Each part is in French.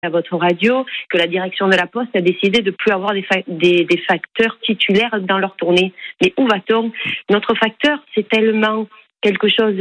à votre radio que la direction de la Poste a décidé de plus avoir des facteurs titulaires dans leur tournée. Mais où va-t-on ? Notre facteur, c'est tellement quelque chose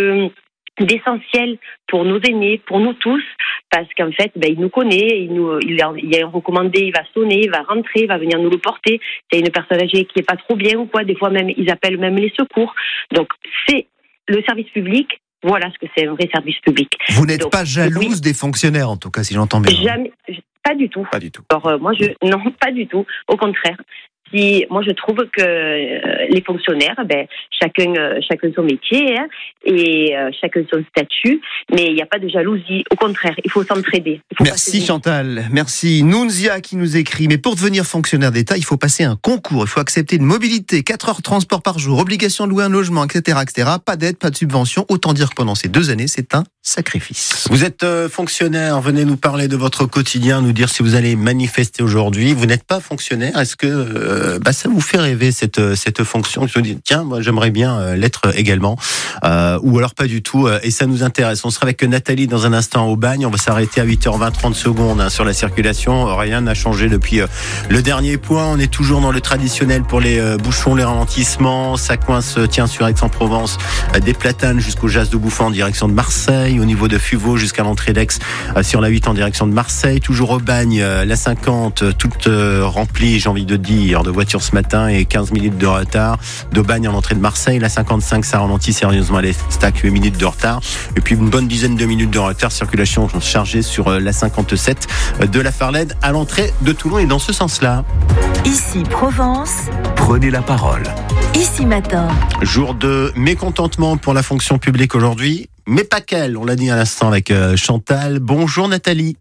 d'essentiel pour nos aînés, pour nous tous, parce qu'en fait, il nous connaît, il y a un recommandé, il va sonner, il va rentrer, il va venir nous le porter. C'est une personne âgée qui est pas trop bien ou quoi, des fois même, ils appellent même les secours. Donc, c'est le service public. Voilà ce que c'est un vrai service public. Vous n'êtes pas jalouse des fonctionnaires, en tout cas, si j'entends bien. Jamais, pas du tout. Pas du tout. Alors, non, pas du tout. Au contraire. Moi, je trouve que les fonctionnaires, chacun son métier et chacun son statut, mais il n'y a pas de jalousie. Au contraire, il faut s'entraider. Merci Chantal, merci. Nounzia qui nous écrit, mais pour devenir fonctionnaire d'État, il faut passer un concours, il faut accepter une mobilité, 4 heures de transport par jour, obligation de louer un logement, etc., etc. Pas d'aide, pas de subvention. Autant dire que pendant ces 2 années, c'est un sacrifice. Vous êtes fonctionnaire, venez nous parler de votre quotidien, nous dire si vous allez manifester aujourd'hui. Vous n'êtes pas fonctionnaire, est-ce que ça vous fait rêver cette fonction? Je me dis, tiens, moi j'aimerais bien l'être également, ou alors pas du tout, et ça nous intéresse. On sera avec Nathalie dans un instant au Bagne, on va s'arrêter à 8h20, 30 secondes sur la circulation. Rien n'a changé depuis le dernier point, on est toujours dans le traditionnel pour les bouchons, les ralentissements, ça coince, tiens, sur Aix-en-Provence, des Platanes jusqu'au Jas de Bouffon en direction de Marseille, au niveau de Fuveau jusqu'à l'entrée d'Aix sur la 8 en direction de Marseille, toujours au Bagne, la 50 toute remplie, j'ai envie de dire, de voitures ce matin et 15 minutes de retard. d'Aubagne en entrée de Marseille, la 55 ça ralentit sérieusement à l'Estac, 8 minutes de retard, et puis une bonne dizaine de minutes de retard, circulation chargée sur la 57 de la Farlède à l'entrée de Toulon, et dans ce sens-là. Ici Provence, prenez la parole. Ici Matin. Jour de mécontentement pour la fonction publique aujourd'hui, mais pas qu'elle, on l'a dit à l'instant avec Chantal. Bonjour Nathalie.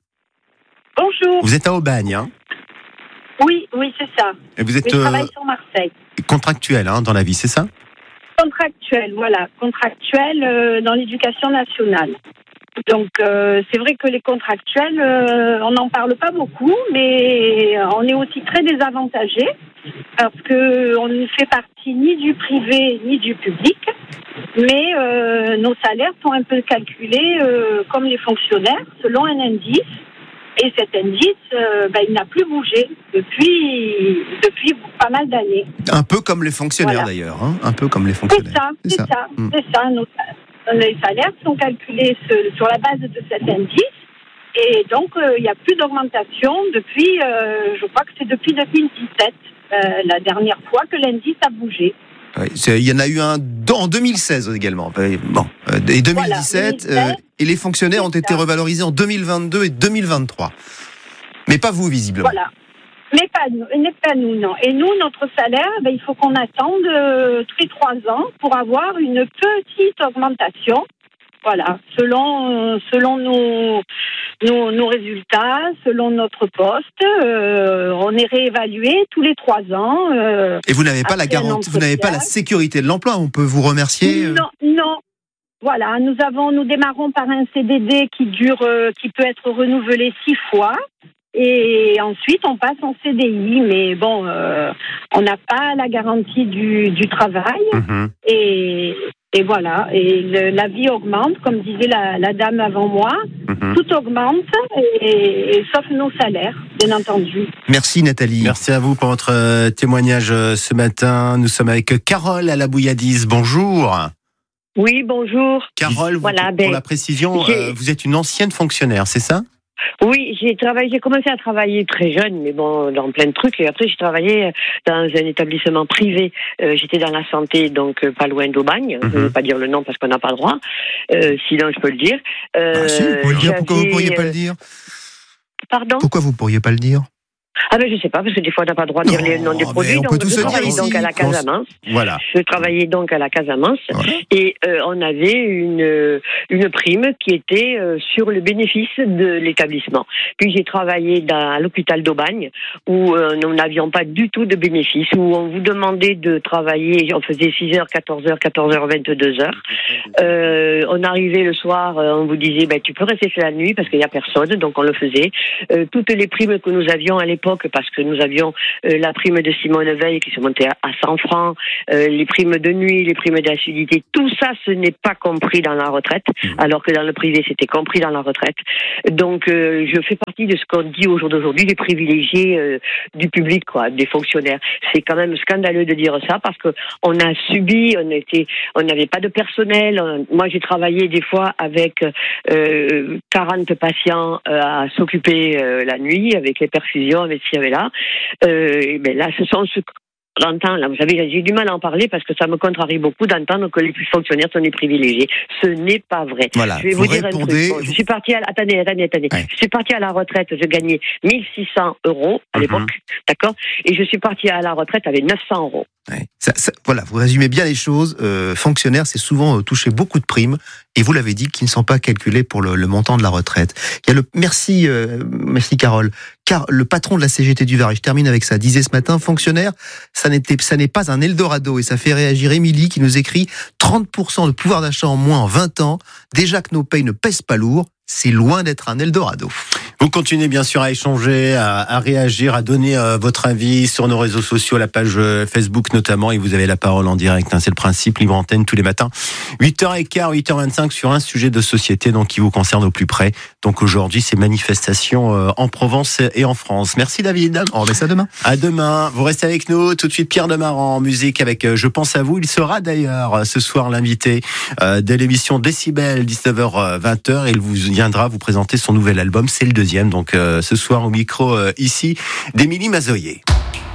Bonjour. Vous êtes à Aubagne, hein? Oui, c'est ça. Et vous êtes je travaille sur Marseille. Contractuel dans la vie, c'est ça? Contractuel, voilà. Contractuel dans l'éducation nationale. Donc, c'est vrai que les contractuels, on n'en parle pas beaucoup, mais on est aussi très désavantagés parce qu'on ne fait partie ni du privé ni du public, mais nos salaires sont un peu calculés comme les fonctionnaires, selon un indice. Et cet indice, il n'a plus bougé depuis pas mal d'années. Un peu comme les fonctionnaires d'ailleurs, hein. Un peu comme les fonctionnaires. C'est ça. Les salaires sont calculés sur la base de cet indice. Et donc, il n'y a plus d'augmentation depuis, je crois que c'est depuis 2017, la dernière fois que l'indice a bougé. Oui, il y en a eu un en 2016 également. Et 2017, et les fonctionnaires ont été revalorisés en 2022 et 2023. Mais pas vous, visiblement. Voilà. Mais pas nous, non. Et nous, notre salaire, il faut qu'on attende tous les 3 ans pour avoir une petite augmentation. Voilà, selon nos résultats, selon notre poste, on est réévalué tous les 3 ans. Et vous n'avez pas la garantie, vous n'avez pas la sécurité de l'emploi. On peut vous remercier. Non. Voilà, nous démarrons par un CDD qui peut être renouvelé 6 fois. Et ensuite, on passe en CDI, mais bon, on n'a pas la garantie du travail. Mm-hmm. Et voilà, et la vie augmente, comme disait la dame avant moi. Mm-hmm. Tout augmente, et sauf nos salaires, bien entendu. Merci Nathalie. Merci à vous pour votre témoignage ce matin. Nous sommes avec Carole à la Bouilladise. Bonjour. Oui, bonjour. Carole, pour la précision, vous êtes une ancienne fonctionnaire, c'est ça ? Oui, j'ai commencé à travailler très jeune, mais bon, dans plein de trucs. Et après, j'ai travaillé dans un établissement privé. J'étais dans la santé, donc pas loin d'Aubagne. Je ne veux pas dire le nom parce qu'on n'a pas le droit. Sinon, je peux le dire. Si, vous pouvez le dire. Pourquoi vous ne pourriez pas le dire? Pardon? Pourquoi vous ne pourriez pas le dire? Je sais pas, parce que des fois on n'a pas le droit de dire les noms des produits. On peut tout se dire ici. Donc à la Casamance. Voilà. Je travaillais donc à la Casamance, et on avait une prime qui était sur le bénéfice de l'établissement. Puis j'ai travaillé à l'hôpital d'Aubagne où nous n'avions pas du tout de bénéfice, où on vous demandait de travailler, on faisait 6h, 14h, 14h, 22h. On arrivait le soir, on vous disait tu peux rester la nuit parce qu'il n'y a personne, donc on le faisait. Toutes les primes que nous avions à l'époque l'époque, parce que nous avions la prime de Simone Veil qui se montait à 100 francs, les primes de nuit, les primes d'assiduité, tout ça, ce n'est pas compris dans la retraite, alors que dans le privé, c'était compris dans la retraite. Donc, je fais partie de ce qu'on dit au jour d'aujourd'hui, des privilégiés du public, quoi, des fonctionnaires. C'est quand même scandaleux de dire ça, parce que on a subi, on n'avait pas de personnel. Moi, j'ai travaillé des fois avec 40 patients à s'occuper la nuit, avec les perfusions, avec ci, avec là. Mais là, ce sont ceux j'entends, là, vous savez, j'ai du mal à en parler parce que ça me contrarie beaucoup d'entendre que les fonctionnaires sont des privilégiés. Ce n'est pas vrai. Voilà, je vais vous dire un truc. Bon, je suis partie attendez. Ouais. Je suis partie à la retraite, je gagnais 1 600 € à l'époque, d'accord? Et je suis partie à la retraite avec 900 €. Ouais. Voilà, vous résumez bien les choses. Fonctionnaires, c'est souvent toucher beaucoup de primes, et vous l'avez dit, qui ne sont pas calculées pour le montant de la retraite. Il y a merci Carole. Car le patron de la CGT du Var, et je termine avec ça, disait ce matin, fonctionnaire, ça n'est pas un Eldorado, et ça fait réagir Émilie qui nous écrit 30% de pouvoir d'achat en moins en 20 ans. Déjà que nos payes ne pèsent pas lourd, c'est loin d'être un Eldorado. Vous continuez bien sûr à échanger, à réagir, à donner votre avis sur nos réseaux sociaux, la page Facebook notamment, et vous avez la parole en direct. C'est le principe, libre antenne tous les matins, 8h15, 8h25 sur un sujet de société donc qui vous concerne au plus près. Donc aujourd'hui, c'est manifestations en Provence et en France. Merci David. On remet ça demain. À demain. Vous restez avec nous. Tout de suite, Pierre Demar en musique avec Je pense à vous. Il sera d'ailleurs ce soir l'invité de l'émission Décibel, 19h-20h. Il viendra vous présenter son nouvel album. C'est le deuxième. Donc ce soir au micro ici d'Émilie Mazoyer.